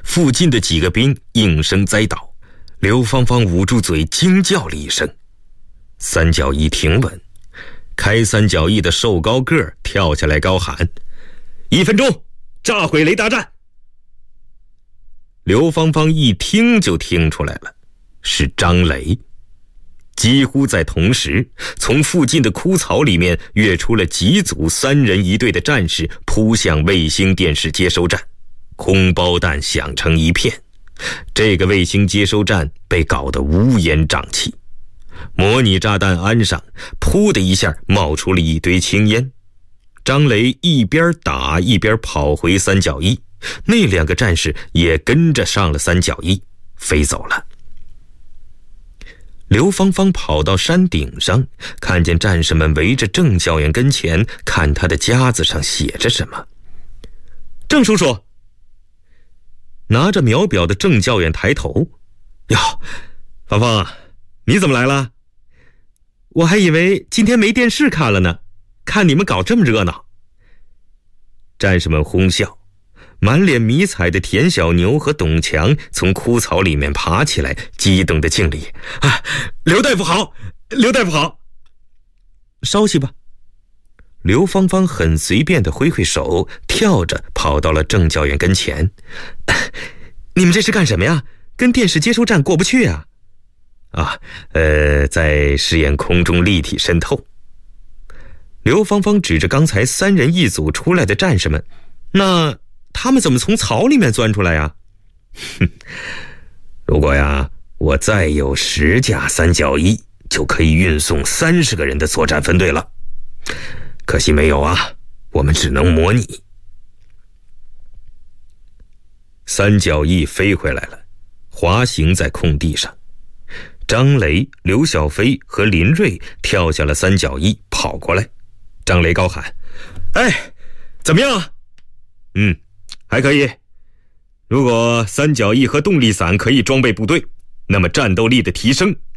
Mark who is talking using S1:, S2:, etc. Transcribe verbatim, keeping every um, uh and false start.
S1: 附近的几个兵应声栽倒。刘芳芳捂住嘴惊叫了一声。三角翼停稳，开三角翼的瘦高个儿跳下来高喊：一分钟炸毁雷达站。刘芳芳一听就听出来了，是张雷。几乎在同时，从附近的枯草里面跃出了几组三人一队的战士，扑向卫星电视接收站。空包弹响成一片，这个卫星接收站被搞得乌烟瘴气。模拟炸弹安上，噗的一下冒出了一堆青烟。张雷一边打一边跑回三角翼，那两个战士也跟着上了三角翼，飞走了。刘芳芳跑到山顶上，看见战士们围着郑教员跟前，看他的夹子上写着什么。郑叔叔。拿着秒表的郑教员抬头：哟，芳芳，你怎么来了？我还以为今天没电视看了呢，看你们搞这么热闹。战士们哄笑。满脸迷彩的田小牛和董强从枯草里面爬起来，激动地敬礼：啊，刘大夫好，刘大夫好。稍息吧。刘芳芳很随便地挥挥手，跳着跑到了郑教员跟前：你们这是干什么呀？跟电视接收站过不去啊？啊，呃，在试验空中立体渗透。刘芳芳指着刚才三人一组出来的战士们：那他们怎么从草里面钻出来呀？哼，如果呀，我再有十架三角翼，就可以运送三十个人的作战分队了。可惜没有啊，我们只能模拟。三角翼飞回来了，滑行在空地上。张雷、刘小飞和林瑞跳下了三角翼，跑过来。张雷高喊：哎，怎么样？嗯，还可以。如果三角翼和动力伞可以装备部队，那么战斗力的提升